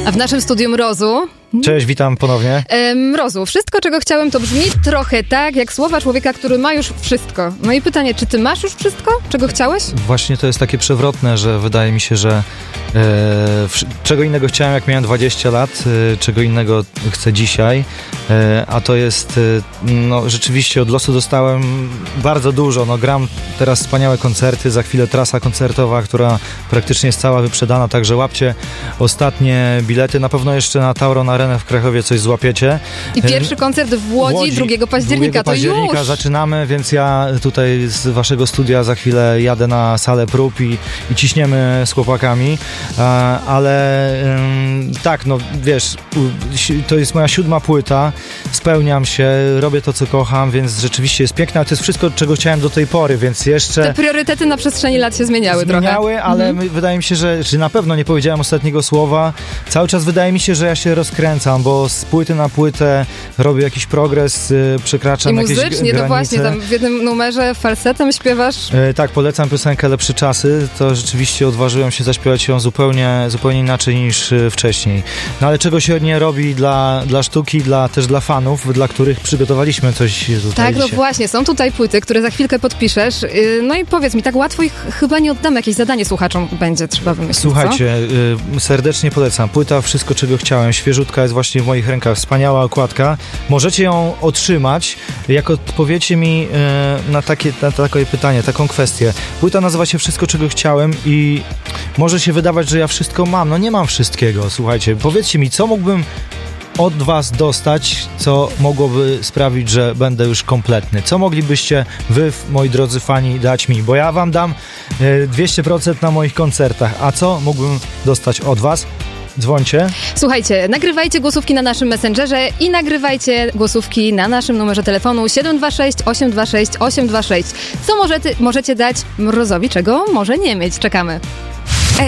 A w naszym studiu Mrozu... Cześć, witam ponownie. Mrozu, wszystko, czego chciałem, to brzmi trochę tak, jak słowa człowieka, który ma już wszystko. No i pytanie, czy ty masz już wszystko, czego chciałeś? Właśnie to jest takie przewrotne, że wydaje mi się, że czego innego chciałem, jak miałem 20 lat, czego innego chcę dzisiaj, a to jest, no rzeczywiście od losu dostałem bardzo dużo. No gram teraz wspaniałe koncerty, za chwilę trasa koncertowa, która praktycznie jest cała wyprzedana, także łapcie ostatnie bilety, na pewno jeszcze na Tauron Arenę w Krakowie coś złapiecie. I pierwszy koncert w Łodzi 2 października, 2 października już zaczynamy, więc ja tutaj z waszego studia za chwilę jadę na salę prób i ciśniemy z chłopakami, ale tak, no wiesz, to jest moja 7. płyta, spełniam się, robię to, co kocham, więc rzeczywiście jest piękne, ale to jest wszystko, czego chciałem do tej pory, więc jeszcze... Te priorytety na przestrzeni lat się zmieniały trochę. Ale wydaje mi się, że na pewno nie powiedziałem ostatniego słowa. Cały czas wydaje mi się, że ja się rozkręcam, bo z płyty na płytę robię jakiś progres, przekraczam jakieś granice. I muzycznie, to właśnie, tam w jednym numerze falsetem śpiewasz. Tak, polecam piosenkę Lepsze Czasy, to rzeczywiście odważyłem się zaśpiewać ją zupełnie inaczej niż wcześniej. No ale czego się nie robi dla sztuki, też dla fanów, dla których przygotowaliśmy coś tutaj Tak, dzisiaj. no właśnie, są tutaj płyty, które za chwilkę podpiszesz. No i powiedz mi, tak łatwo ich chyba nie oddamy, jakieś zadanie słuchaczom będzie trzeba wymyślić. Słuchajcie, serdecznie polecam. Płyta Wszystko, czego chciałem, świeżutka, jest właśnie w moich rękach, wspaniała okładka. Możecie ją otrzymać, jak odpowiecie mi na takie pytanie, taką kwestię. Płyta nazywa się Wszystko, czego chciałem i może się wydawać, że ja wszystko mam. No nie mam wszystkiego, słuchajcie. Powiedzcie mi, co mógłbym od was dostać, co mogłoby sprawić, że będę już kompletny. Co moglibyście wy, moi drodzy fani, dać mi? Bo ja wam dam 200% na moich koncertach. A co mógłbym dostać od was? Dzwońcie. Słuchajcie, nagrywajcie głosówki na naszym Messengerze i nagrywajcie głosówki na naszym numerze telefonu 726 826 826. Co możecie dać Mrozowi, czego może nie mieć? Czekamy.